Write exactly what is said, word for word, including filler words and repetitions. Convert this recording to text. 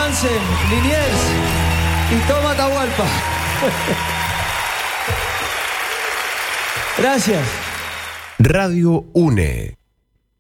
Hansen, Liniers y Toma Atahualpa. Gracias. Radio UNE.